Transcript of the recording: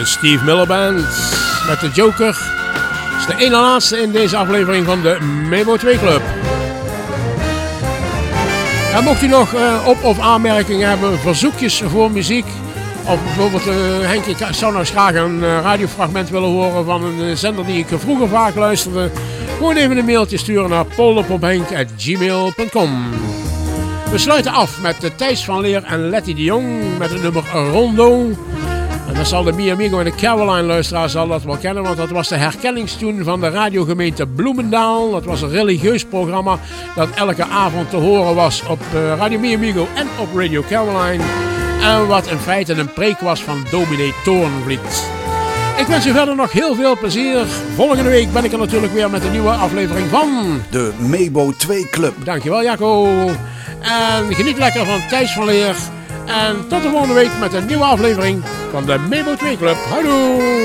De Steve Miller Band met de Joker. Dat is de ene laatste in deze aflevering van de Mebo 2 Club. En mocht u nog op- of aanmerkingen hebben, verzoekjes voor muziek. Of bijvoorbeeld, Henk, ik zou nou eens graag een radiofragment willen horen van een zender die ik vroeger vaak luisterde. Gewoon even een mailtje sturen naar polderpophenk@gmail.com. We sluiten af met Thijs van Leer en Letty de Jong met het nummer Rondo. En dan zal de Mi Amigo en de Caroline luisteraar zal dat wel kennen, want dat was de herkenningstune van de radiogemeente Bloemendaal. Dat was een religieus programma dat elke avond te horen was op Radio Mi Amigo en op Radio Caroline. En wat in feite een preek was van dominee Toornvliet. Ik wens u verder nog heel veel plezier. Volgende week ben ik er natuurlijk weer met een nieuwe aflevering van de Mebo 2 Club. Dankjewel Jacco. En geniet lekker van Thijs van Leer. En tot de volgende week met een nieuwe aflevering van de Mebo 2 Club. Houdoe!